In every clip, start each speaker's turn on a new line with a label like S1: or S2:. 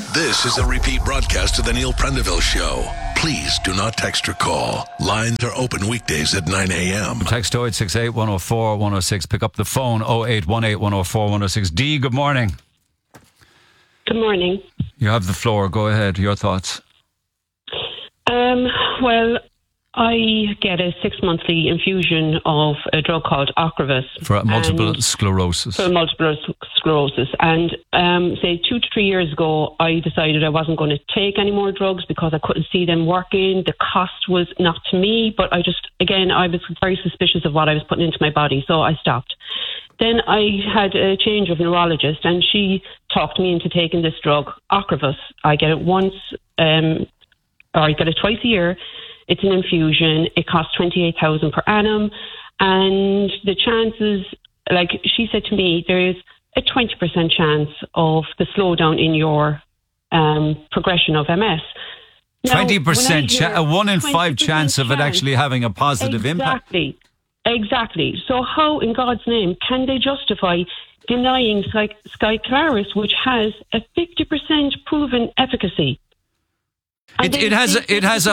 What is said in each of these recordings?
S1: This is a repeat broadcast of the Neil Prendeville Show. Please do not text or call. Lines are open weekdays at 9 a.m.
S2: Text 0868 104 106. Pick up the phone 0818 104 106. Dee, good morning.
S3: Good morning.
S2: You have the floor. Go ahead. Your thoughts.
S3: Well, I get a 6-monthly infusion of a drug called Ocrevus.
S2: For multiple sclerosis.
S3: For multiple sclerosis. And say 2 to 3 years ago, I decided I wasn't going to take any more drugs because I couldn't see them working. The cost was not to me, but I was very suspicious of what I was putting into my body, so I stopped. Then I had a change of neurologist, and she talked me into taking this drug, Ocrevus. I get it I get it twice a year. It's an infusion. It costs $28,000 per annum. And the chances, like she said to me, there is a 20% chance of the slowdown in your progression of MS.
S2: 20%, a 1 in 5 chance of it actually having a positive impact.
S3: Exactly. So how, in God's name, can they justify denying Skyclarys, which has a 50% proven efficacy?
S2: It has a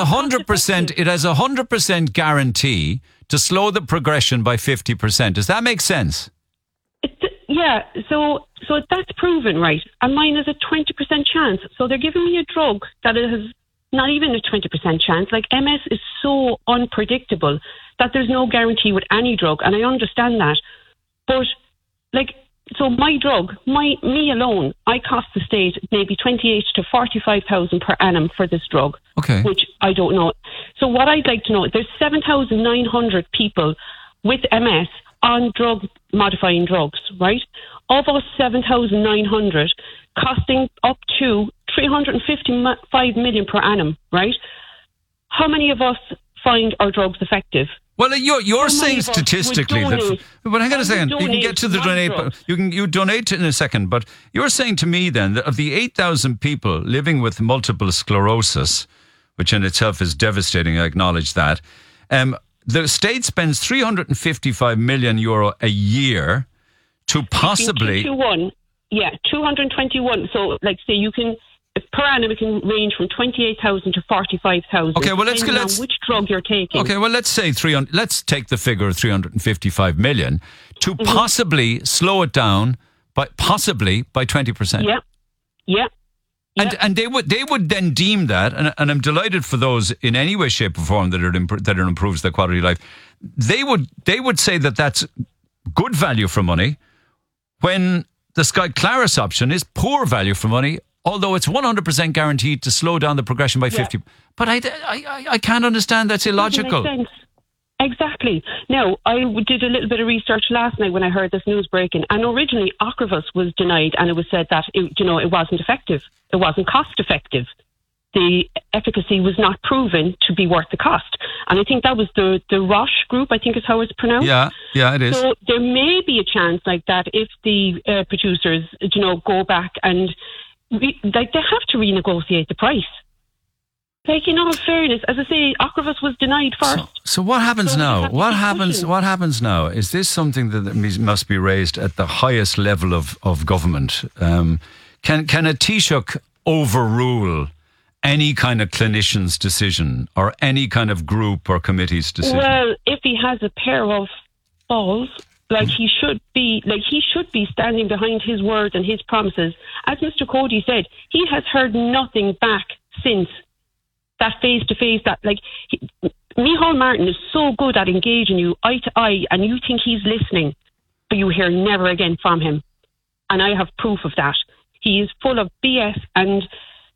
S2: 100% guarantee to slow the progression by 50%. Does that make sense?
S3: Yeah. So that's proven, right? And mine is a 20% chance. So they're giving me a drug that it has not even a 20% chance. Like, MS is so unpredictable that there's no guarantee with any drug, and I understand that. But so my drug, me alone, I cost the state maybe $28,000 to $45,000 per annum for this drug, which I don't know. So what I'd like to know, there's 7,900 people with MS on drug-modifying drugs, right? Of those 7,900, costing up to $355 million per annum, right? How many of us find our drugs effective?
S2: Well, you're saying statistically that. But hang on a second. You can get to the donate. You donate in a second. But you're saying to me then that of the 8,000 people living with multiple sclerosis, which in itself is devastating, I acknowledge that, the state spends €355 million a year to possibly
S3: 221. So, say you can. Per annum, it can range from $28,000 to $45,000.
S2: Okay, well, let's
S3: which drug you're taking.
S2: Okay, well, let's say let's take the figure of 355 million to possibly slow it down by 20%.
S3: Yeah.
S2: And they would then deem that, and I'm delighted for those in any way, shape, or form that it improves their quality of life. They would say that that's good value for money, when the Skyclarys option is poor value for money. Although it's 100% guaranteed to slow down the progression by 50%. But I can't understand. That's illogical.
S3: Doesn't make sense. Exactly. Now, I did a little bit of research last night when I heard this news breaking. And originally, Ocrevus was denied, and it was said that it wasn't effective. It wasn't cost effective. The efficacy was not proven to be worth the cost. And I think that was the Roche group, I think is how it's pronounced.
S2: Yeah, it is.
S3: So there may be a chance like that if the producers, go back and they have to renegotiate the price. In all fairness, as I say, Ocrevus was denied first.
S2: So what happens now? What happens now? Is this something that must be raised at the highest level of government? Can a Taoiseach overrule any kind of clinician's decision or any kind of group or committee's decision?
S3: Well, if he has a pair of balls, he should be standing behind his words and his promises. As Mr. Cody said, he has heard nothing back since that face-to-face. Micheál Martin is so good at engaging you eye to eye, and you think he's listening, but you hear never again from him. And I have proof of that. He is full of BS, and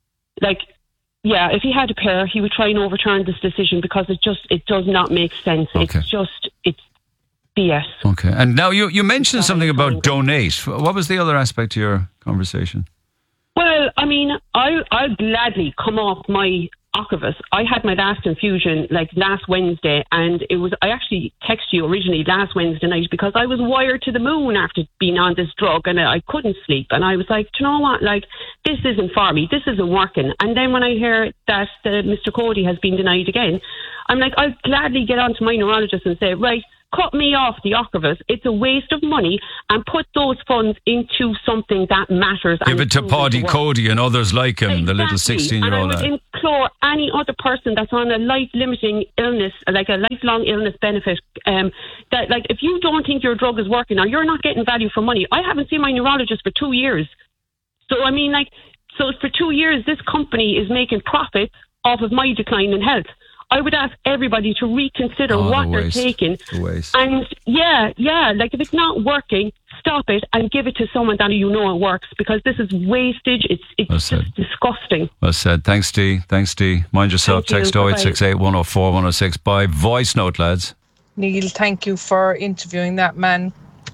S3: if he had a pair, he would try and overturn this decision because it does not make sense.
S2: Okay.
S3: It's BS.
S2: Okay. And now you mentioned something about donate. What was the other aspect to your conversation?
S3: Well, I mean, I'll gladly come off my Ocrevus. I had my last infusion last Wednesday, and I actually texted you originally last Wednesday night because I was wired to the moon after being on this drug, and I couldn't sleep. And I was like, do you know what? This isn't for me. This isn't working. And then when I hear that Mr. Cody has been denied again, I'm like, I'll gladly get on to my neurologist and say, right, cut me off the Ockervus. It's a waste of money, and put those funds into something that matters.
S2: Give it to Paddy Cody and others like him, the little 16-year-old lad.
S3: And I would implore any other person that's on a life-limiting illness, like a lifelong illness benefit, that, like, if you don't think your drug is working or you're not getting value for money, I haven't seen my neurologist for 2 years. So, I mean, like, so for 2 years, this company is making profits off of my decline in health. I would ask everybody to reconsider what they're taking. And like, if it's not working, stop it and give it to someone that you know it works, because this is wastage. It's just disgusting.
S2: Well said. Thanks, Dee. Mind yourself. Text 0868 104 106 by voice note, lads.
S4: Neil, thank you for interviewing that man.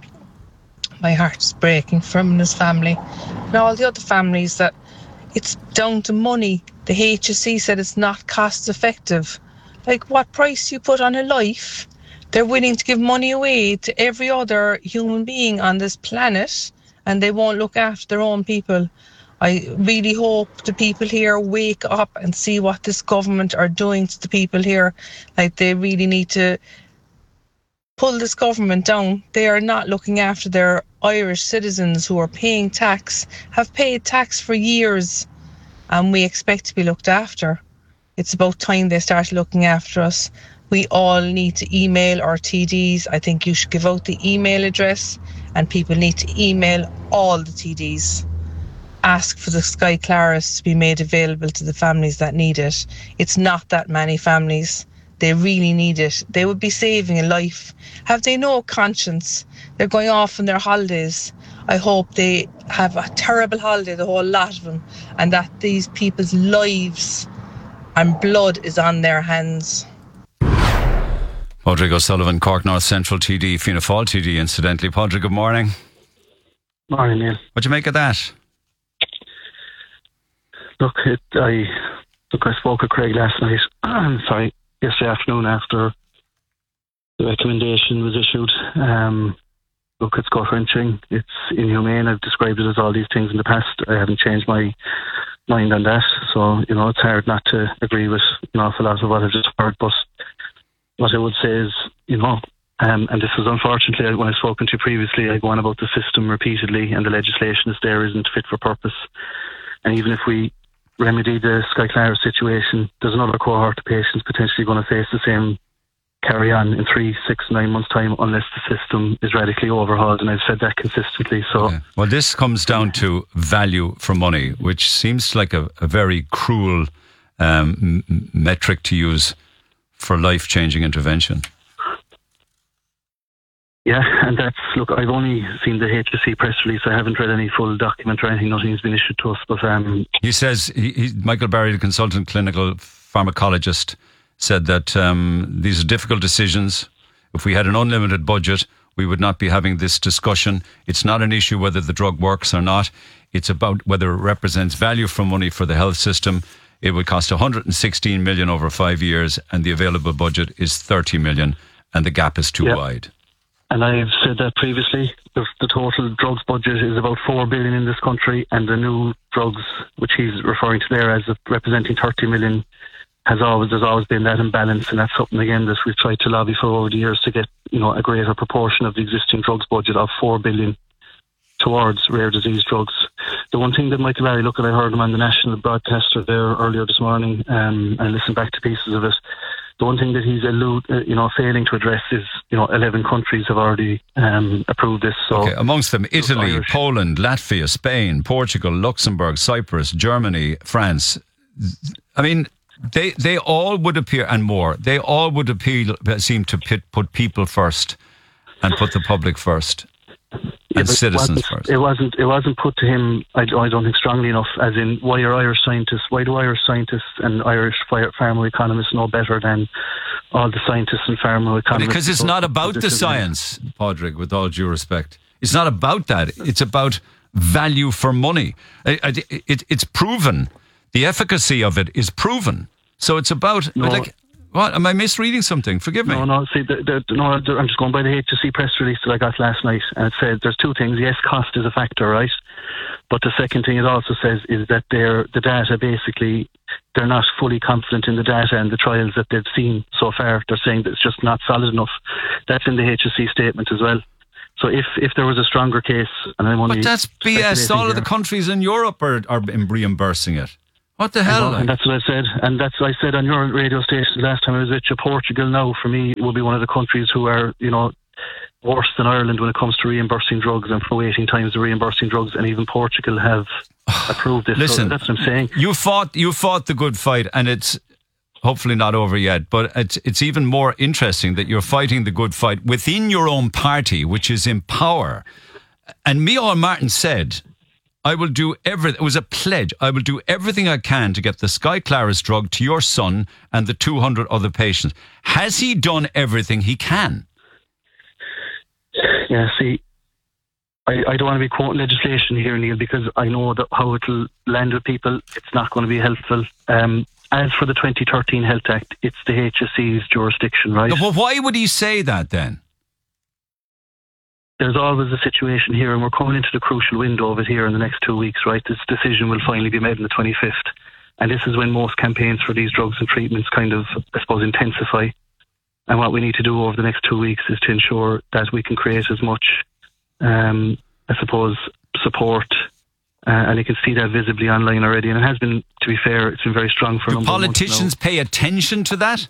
S4: My heart's breaking for him and his family. And all the other families that it's down to money. The HSE said it's not cost effective. Like, what price you put on a life, they're willing to give money away to every other human being on this planet, and they won't look after their own people. I really hope the people here wake up and see what this government are doing to the people here. Like, they really need to pull this government down. They are not looking after their Irish citizens who are paying tax, have paid tax for years, and we expect to be looked after. It's about time they start looking after us. We all need to email our TDs. I think you should give out the email address, and people need to email all the TDs. Ask for the Sky Claris to be made available to the families that need it. It's not that many families. They really need it. They would be saving a life. Have they no conscience? They're going off on their holidays. I hope they have a terrible holiday, the whole lot of them, and that these people's lives and blood is on their hands.
S2: Padraig O'Sullivan, Cork North Central TD, Fianna Fáil TD, incidentally. Padraig, good morning.
S5: Morning, Neil.
S2: What do you make of that?
S5: Look, I spoke with Craig last night. Yesterday afternoon after the recommendation was issued. Look, it's gut-wrenching. It's inhumane. I've described it as all these things in the past. I haven't changed my mind on that. So, it's hard not to agree with an awful lot of what I've just heard. But what I would say is, and this is unfortunately, when I've spoken to you previously, I go on about the system repeatedly, and the legislation is there isn't fit for purpose. And even if we remedy the Sky Claris situation, there's another cohort of patients potentially going to face the same carry on in 3, 6, 9 months' time unless the system is radically overhauled, and I've said that consistently. So,
S2: well, this comes down to value for money, which seems like a very cruel metric to use for life-changing intervention.
S5: Yeah, and look, I've only seen the HSE press release. I haven't read any full document or anything. Nothing has been issued to us. But
S2: he says, Michael Barry, the consultant clinical pharmacologist, said that these are difficult decisions. If we had an unlimited budget, we would not be having this discussion. It's not an issue whether the drug works or not. It's about whether it represents value for money for the health system. It would cost 116 million over 5 years, and the available budget is 30 million, and the gap is too wide.
S5: And I've said that previously. The total drugs budget is about 4 billion in this country, and the new drugs, which he's referring to there as representing 30 million, there's always been that imbalance, and that's something again that we've tried to lobby for over the years to get a greater proportion of the existing drugs budget of 4 billion towards rare disease drugs. The one thing that Michael Barry, I heard him on the national broadcaster there earlier this morning, and I listened back to pieces of it. The one thing that he's failing to address is, 11 countries have already approved this. So,
S2: amongst them, Italy, Poland, Latvia, Spain, Portugal, Luxembourg, Cyprus, Germany, France. I mean, they all would appear, and more. They all would seem to put people first and put the public first. And citizens first.
S5: It wasn't put to him, I don't think, strongly enough, as in, why do Irish scientists and Irish pharma economists know better than all the scientists and pharma economists?
S2: Because it's not about the science, Padraig, with all due respect. It's not about that. It's about value for money. It's proven. The efficacy of it is proven. So it's about... What? Am I misreading something? Forgive me.
S5: No. See, I'm just going by the HSE press release that I got last night, and it said there's two things. Yes, cost is a factor, right? But the second thing it also says is that the data basically, they're not fully confident in the data and the trials that they've seen so far. They're saying that it's just not solid enough. That's in the HSE statement as well. So if there was a stronger case, and I'm only...
S2: But that's BS. All of the countries in Europe are reimbursing it. What the hell?
S5: And that's what I said. And that's what I said on your radio station last time I was with you. Portugal now, for me, will be one of the countries who are, worse than Ireland when it comes to reimbursing drugs and for waiting times of reimbursing drugs. And even Portugal have approved this.
S2: Listen,
S5: so that's what I'm saying.
S2: You fought the good fight, and it's hopefully not over yet, but it's even more interesting that you're fighting the good fight within your own party, which is in power. And Micheál Martin said, I will do everything. It was a pledge. I will do everything I can to get the Skyclarys drug to your son and the 200 other patients. Has he done everything he can?
S5: Yeah, see, I don't want to be quoting legislation here, Neil, because I know that how it'll land with people, it's not going to be helpful. As for the 2013 Health Act, it's the HSE's jurisdiction, right?
S2: Well, why would he say that then?
S5: There's always a situation here, and we're coming into the crucial window of it here in the next 2 weeks, right? This decision will finally be made on the 25th. And this is when most campaigns for these drugs and treatments kind of, I suppose, intensify. And what we need to do over the next 2 weeks is to ensure that we can create as much, I suppose, support. And you can see that visibly online already. And it has been, to be fair, it's been very strong for a number of months now.
S2: Do politicians pay attention to that?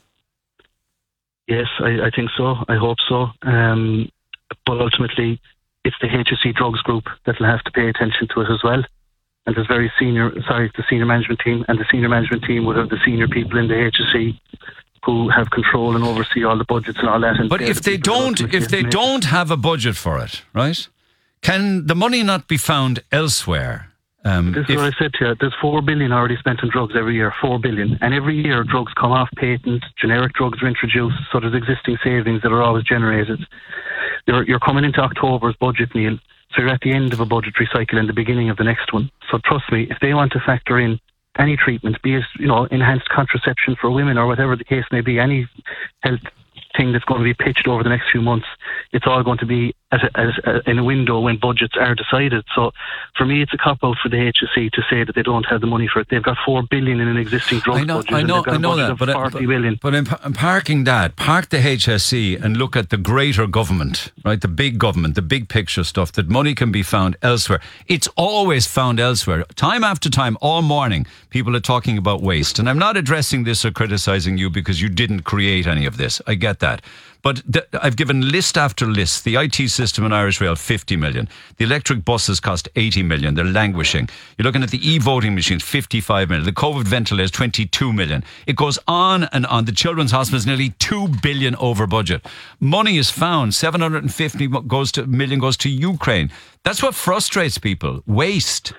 S5: Yes, I think so. I hope so. But ultimately, it's the HSE drugs group that will have to pay attention to it as well. And there's the senior management team, and the senior management team would have the senior people in the HSE who have control and oversee all the budgets and all that. And
S2: but if they don't have a budget for it, right? Can the money not be found elsewhere?
S5: This is what I said to you. There's 4 billion already spent on drugs every year, 4 billion. And every year drugs come off patent, generic drugs are introduced, so there's existing savings that are always generated. You're coming into October's budget, Neil, so you're at the end of a budgetary cycle and the beginning of the next one. So trust me, if they want to factor in any treatment, be it, enhanced contraception for women or whatever the case may be, any health thing that's going to be pitched over the next few months, it's all going to be in a window when budgets are decided. So for me, it's a cop-out for the HSE to say that they don't have the money for it. They've got 4 billion in an existing drugs budget.
S2: I know that, but
S5: 40 billion.
S2: But I'm parking that. Park the HSE and look at the greater government, right? The big government, the big picture stuff, that money can be found elsewhere. It's always found elsewhere. Time after time, all morning, people are talking about waste. And I'm not addressing this or criticising you because you didn't create any of this. I get that. But I've given list after list. The IT system in Irish Rail, 50 million. The electric buses cost 80 million. They're languishing. You're looking at the e-voting machines, 55 million. The COVID ventilators, 22 million. It goes on and on. The children's hospital is nearly 2 billion over budget. Money is found. 750 million goes to Ukraine. That's what frustrates people. Waste.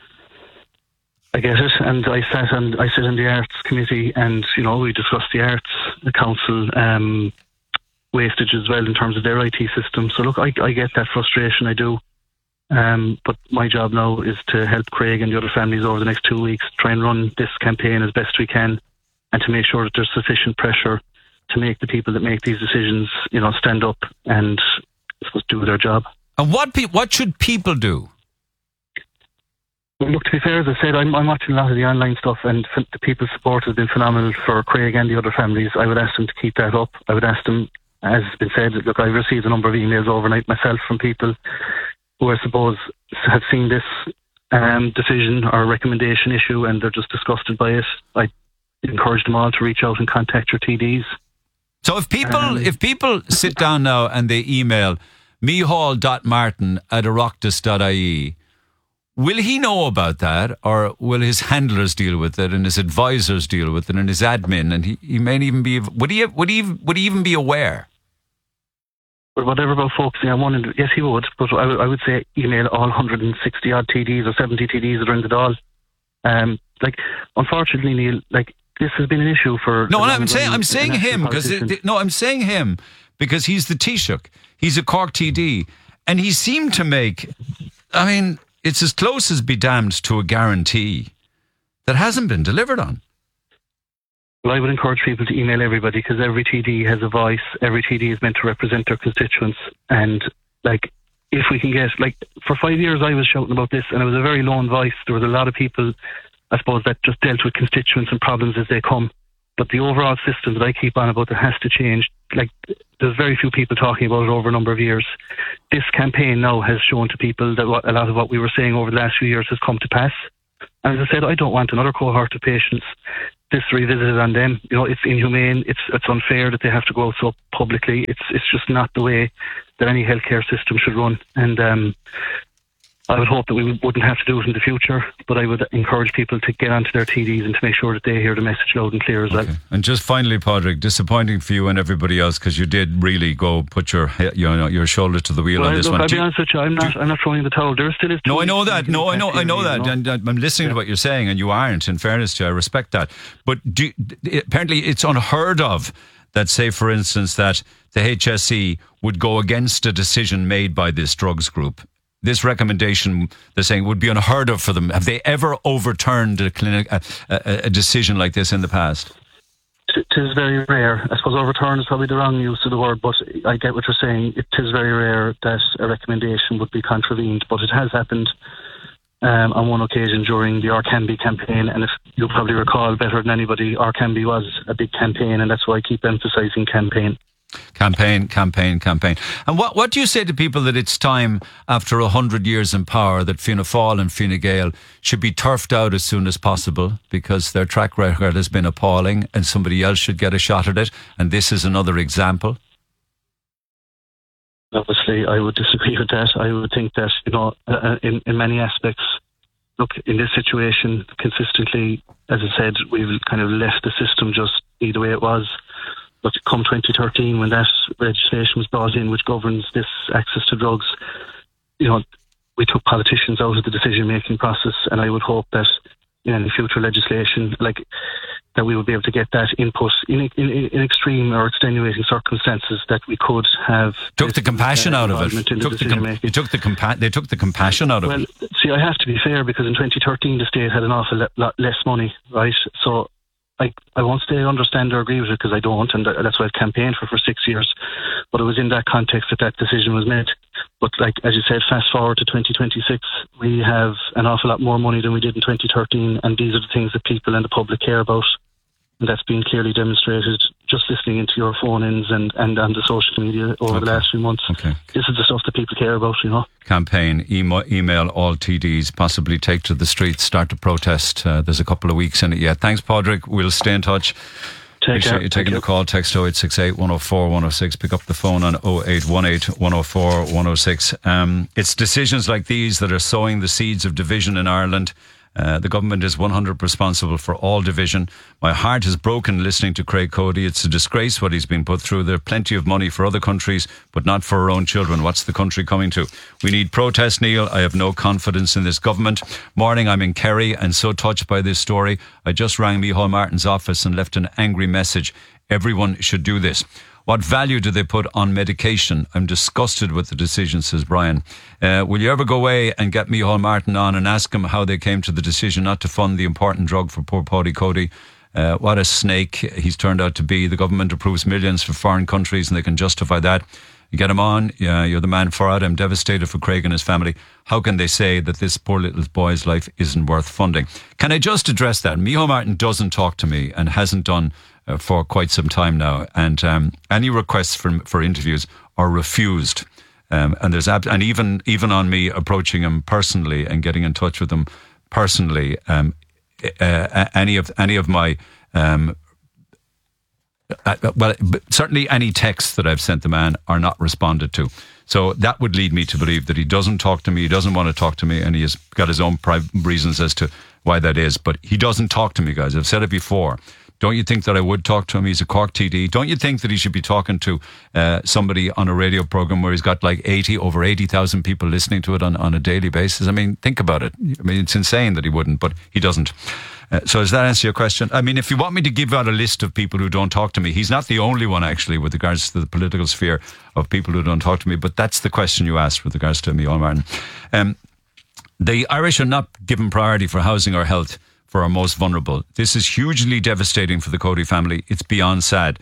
S5: I get it, and I sit in the Arts Committee, and we discussed the Arts Council wastage as well in terms of their IT system. So look, I get that frustration, I do. But my job now is to help Craig and the other families over the next 2 weeks, try and run this campaign as best we can, and to make sure that there's sufficient pressure to make the people that make these decisions, stand up and do their job.
S2: And what should people do?
S5: Well, look, to be fair, as I said, I'm watching a lot of the online stuff, and the people's support has been phenomenal for Craig and the other families. I would ask them to keep that up. I would ask them, as has been said, look, I've received a number of emails overnight myself from people who I suppose have seen this decision or recommendation issue and they're just disgusted by it. I encourage them all to reach out and contact your TDs.
S2: So if people sit down now and they email micheál.martin@oireachtas.ie, will he know about that, or will his handlers deal with it and his advisors deal with it and his admin, and he may even be, would he even be aware?
S5: But whatever about focusing on one, yes, he would. But I would say email all 160 odd TDs or 70 TDs that are in the Dáil. Unfortunately, Neil, this has been an issue for. No,
S2: I'm saying him because he's the Taoiseach. He's a Cork TD, and he seemed to make. I mean, it's as close as be damned to a guarantee that hasn't been delivered on.
S5: Well, I would encourage people to email everybody because every TD has a voice. Every TD is meant to represent their constituents. And, if we can get, like, for 5 years I was shouting about this, and it was a very lone voice. There was a lot of people, I suppose, that just dealt with constituents and problems as they come. But the overall system that I keep on about that has to change, like, there's very few people talking about it over a number of years. This campaign now has shown to people that a lot of what we were saying over the last few years has come to pass. And as I said, I don't want another cohort of patients this revisited on them. You know, it's inhumane. It's unfair that they have to go out so publicly. It's just not the way that any healthcare system should run. And I would hope that we wouldn't have to do it in the future, but I would encourage people to get onto their TDs and to make sure that they hear the message loud and clear as well.
S2: And just finally, Padraig, disappointing for you and everybody else, because you did really go put your shoulder to the wheel on this one.
S5: I'll be honest with you, I'm not throwing the towel. There still is.
S2: No, I know that. No, I know that. And I'm listening to what you're saying, and you aren't. In fairness to you, I respect that. But apparently, it's unheard of that, say, for instance, that the HSE would go against a decision made by this drugs group. This recommendation, they're saying, would be unheard of for them. Have they ever overturned a decision like this in the past?
S5: It is very rare. I suppose overturn is probably the wrong use of the word, but I get what you're saying. It is very rare that a recommendation would be contravened, but it has happened on one occasion during the Orkambi campaign, and if you'll probably recall better than anybody, Orkambi was a big campaign, and that's why I keep emphasising campaign.
S2: Campaign. And what do you say to people that it's time, after 100 years in power, that Fianna Fáil and Fine Gael should be turfed out as soon as possible because their track record has been appalling and somebody else should get a shot at it, and this is another example?
S5: Obviously, I would disagree with that. I would think that, you know, in many aspects, look, in this situation, consistently, as I said, we've kind of left the system just be the way it was. But come 2013, when that legislation was brought in, which governs this access to drugs, you know, we took politicians out of the decision-making process, and I would hope that in any future legislation, like, that we would be able to get that input in extreme or extenuating circumstances, that we could have
S2: took the compassion out of it. They took the compassion out of it.
S5: Well, see, I have to be fair, because in 2013 the state had an awful lot less money, right? So I won't say I understand or agree with it, because I don't, and that's why I've campaigned for 6 years. But it was in that context that decision was made. But, like, as you said, fast forward to 2026, we have an awful lot more money than we did in 2013, and these are the things that people and the public care about. And that's been clearly demonstrated just listening into your phone-ins and on the social media over the last few months. This is the stuff that people care about, you know.
S2: Campaign, email all TDs, possibly take to the streets, start to protest. There's a couple of weeks in it yet. Thanks, Padraig. We'll stay in touch. Appreciate you taking the call. Text 0868 104 106. Pick up the phone on 0818 104 106. It's decisions like these that are sowing the seeds of division in Ireland. The government is 100% responsible for all division. My heart is broken listening to Craig Cody. It's a disgrace what he's been put through. There are plenty of money for other countries, but not for our own children. What's the country coming to? We need protest, Neil. I have no confidence in this government. Morning, I'm in Kerry and so touched by this story. I just rang Micheál Martin's office and left an angry message. Everyone should do this. What value do they put on medication? I'm disgusted with the decision, says Brian. Will you ever go away and get Micheál Martin on and ask him how they came to the decision not to fund the important drug for poor Paddy Cody? What a snake he's turned out to be. The government approves millions for foreign countries and they can justify that. You get him on, you're the man for it. I'm devastated for Craig and his family. How can they say that this poor little boy's life isn't worth funding? Can I just address that? Micheál Martin doesn't talk to me and hasn't done for quite some time now, and any requests for interviews are refused, and there's and even on me approaching him personally and getting in touch with him personally, any of my certainly any texts that I've sent the man are not responded to. So that would lead me to believe that he doesn't talk to me, he doesn't want to talk to me, and he has got his own private reasons as to why that is. But he doesn't talk to me, guys. I've said it before. Don't you think that I would talk to him? He's a Cork TD. Don't you think that he should be talking to somebody on a radio programme where he's got like over 80,000 people listening to it on a daily basis? I mean, think about it. I mean, it's insane that he wouldn't, but he doesn't. So does that answer your question? I mean, if you want me to give out a list of people who don't talk to me, he's not the only one, actually, with regards to the political sphere of people who don't talk to me, but that's the question you asked with regards to Micheál Martin. The Irish are not given priority for housing or health for our most vulnerable. This is hugely devastating for the Cody family. It's beyond sad.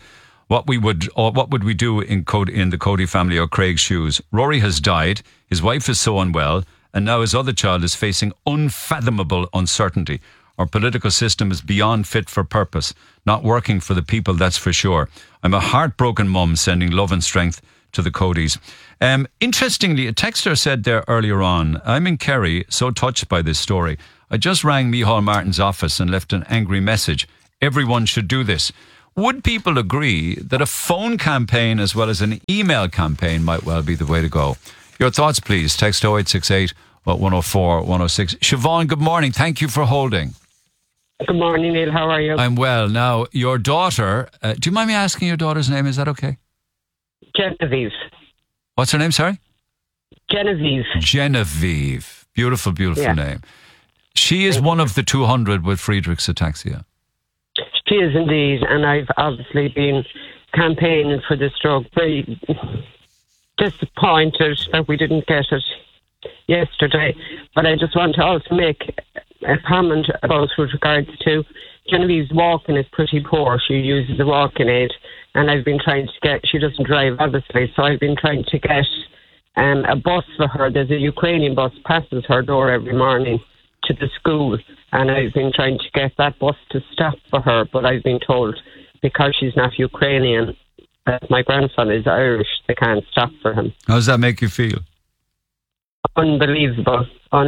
S2: what we would do in the Cody family or Craig's shoes. Rory has died. His wife is so unwell, and now his other child is facing unfathomable uncertainty. Our political system is beyond fit for purpose, not working for the people, that's for sure. I'm a heartbroken mum sending love and strength to the Codys. Interestingly, a texter said there earlier on, I'm in Kerry, so touched by this story. I just rang Micheál Martin's office and left an angry message. Everyone should do this. Would people agree that a phone campaign as well as an email campaign might well be the way to go? Your thoughts, please. Text 0868 104 106. Siobhan, good morning. Thank you for holding.
S6: Good morning, Neil. How are you?
S2: I'm well. Now, your daughter, do you mind me asking your daughter's name? Is that okay?
S6: Genevieve.
S2: What's her name, sorry?
S6: Genevieve.
S2: Genevieve. Beautiful, beautiful name. She is one of the 200 with Friedreich's ataxia.
S6: She is indeed, and I've obviously been campaigning for this drug. Very disappointed that we didn't get it yesterday, but I just want to also make a comment about with regards to Genevieve's walking is pretty poor. She uses a walking aid, and I've been trying to get, she doesn't drive obviously, so I've been trying to get a bus for her. There's a Ukrainian bus passes her door every morning to the school, and I've been trying to get that bus to stop for her, but I've been told because she's not Ukrainian, that my grandson is Irish, they can't stop for him.
S2: How does that make you feel?
S6: Unbelievable.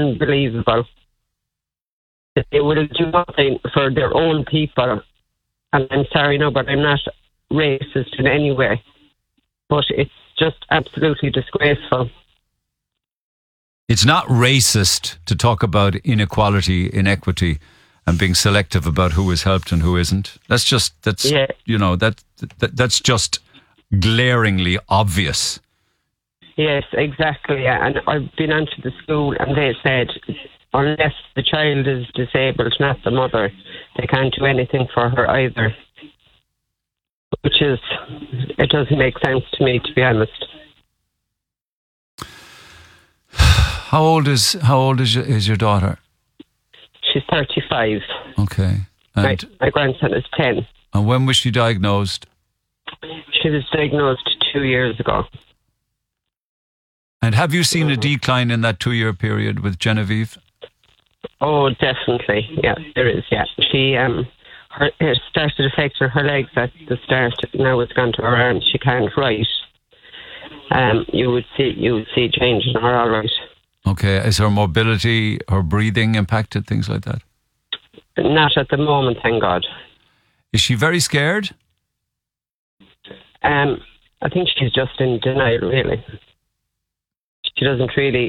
S6: They will do nothing for their own people, and I'm sorry, no, but I'm not racist in any way, but it's just absolutely disgraceful.
S2: It's not racist to talk about inequality, inequity, and being selective about who is helped and who isn't. That's just glaringly obvious.
S6: Yes, exactly. Yeah. And I've been onto the school, and they said unless the child is disabled, not the mother, they can't do anything for her either. Which is, it doesn't make sense to me, to be honest.
S2: How old is your daughter?
S6: She's 35.
S2: Okay. And
S6: my grandson is 10.
S2: And when was she diagnosed?
S6: She was diagnosed 2 years ago.
S2: And have you seen a decline in that 2-year period with Genevieve?
S6: Oh, definitely. Yeah, there is. Yeah, she it started affecting her legs at the start. Now it's gone to her arms. She can't write. You would see change in her, all right.
S2: Okay. Is her mobility, her breathing impacted, things like that?
S6: Not at the moment, thank God.
S2: Is she very scared?
S6: I think she's just in denial, really. She doesn't really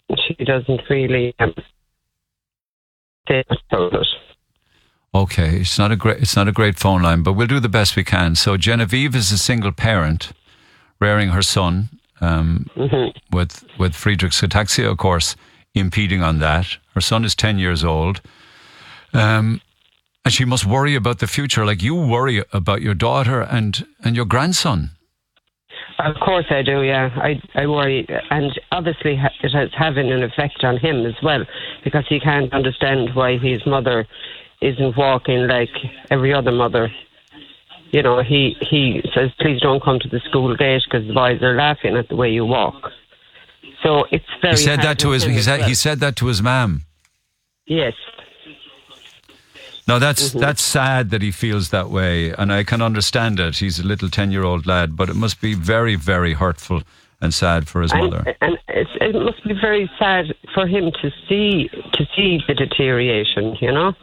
S6: say about it.
S2: Okay, it's not a great phone line, but we'll do the best we can. So Genevieve is a single parent, rearing her son with Friedreich's ataxia, of course, impeding on that. Her son is 10 years old, and she must worry about the future, like you worry about your daughter and your grandson.
S6: Of course I do, yeah. I worry, and obviously it is having an effect on him as well, because he can't understand why his mother isn't walking like every other mother. You know, he says, please don't come to the school gate because the boys are laughing at the way you walk. So it's very.
S2: He said that to his. He said that to his mum.
S6: Yes.
S2: No, that's sad that he feels that way, and I can understand it. He's a little 10-year-old lad, but it must be very, very hurtful and sad for his mother.
S6: And it must be very sad for him to see the deterioration. You know.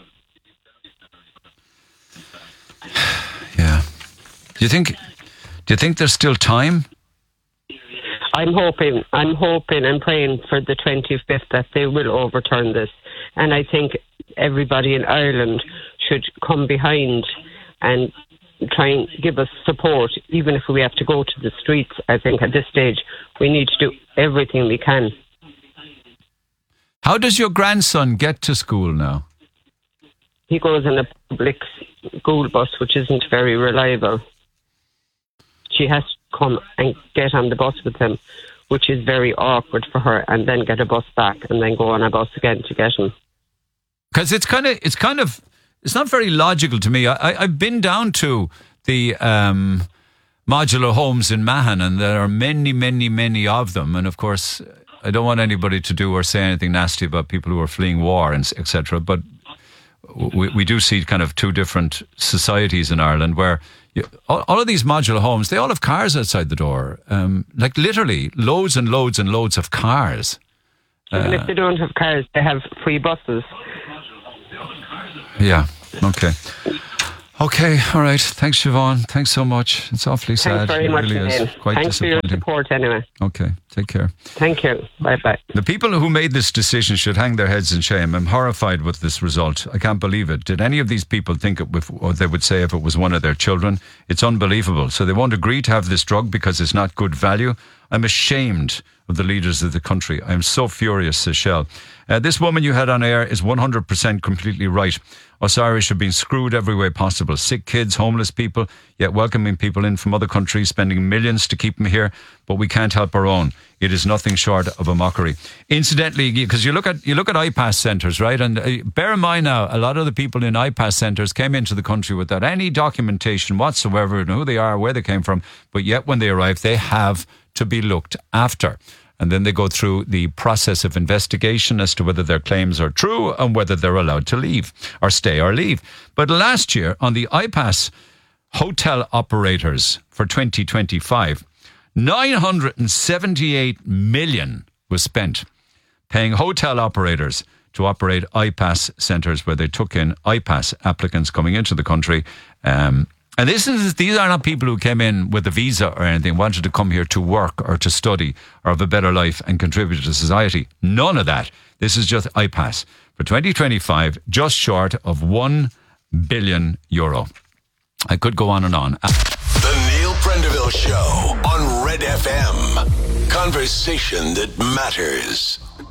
S2: Yeah. Do you think there's still time?
S6: I'm hoping and praying for the 25th that they will overturn this. And I think everybody in Ireland should come behind and try and give us support, even if we have to go to the streets. I think at this stage we need to do everything we can.
S2: How does your grandson get to school now?
S6: He goes in a public school bus, which isn't very reliable. She has to come and get on the bus with him, which is very awkward for her, and then get a bus back and then go on a bus again to get him.
S2: Because it's not very logical to me. I've been down to the modular homes in Mahon, and there are many, many, many of them. And of course, I don't want anybody to do or say anything nasty about people who are fleeing war and etc. But we do see kind of two different societies in Ireland where all of these modular homes, they all have cars outside the door. Like literally loads and loads and loads of cars.
S6: Even if they don't have cars, they have free buses.
S2: Yeah, okay. Okay, all right. Thanks, Siobhan. Thanks so much. It's awfully sad.
S6: Thanks very much,
S2: really is. Quite
S6: Thanks for your
S2: disappointing.
S6: support anyway.
S2: Okay, take care.
S6: Thank you. Bye-bye.
S2: The people who made this decision should hang their heads in shame. I'm horrified with this result. I can't believe it. Did any of these people think or they would say if it was one of their children? It's unbelievable. So they won't agree to have this drug because it's not good value? I'm ashamed of the leaders of the country. I'm so furious, says Shell. This woman you had on air is 100% completely right. Us Irish have been screwed every way possible. Sick kids, homeless people, yet welcoming people in from other countries, spending millions to keep them here, but we can't help our own. It is nothing short of a mockery. Incidentally, because you look at IPAS centres, right? And bear in mind now, a lot of the people in IPAS centres came into the country without any documentation whatsoever on who they are, where they came from, but yet when they arrive, they have to be looked after. And then they go through the process of investigation as to whether their claims are true and whether they're allowed to leave or stay or leave. But last year on the IPAS hotel operators for 2025, 978 million was spent paying hotel operators to operate IPAS centres where they took in IPAS applicants coming into the country. And these are not people who came in with a visa or anything, wanted to come here to work or to study or have a better life and contribute to society. None of that. This is just IPAS. For 2025, just short of €1 billion. I could go on and on.
S1: The Neil Prendeville Show on Red FM. Conversation that matters.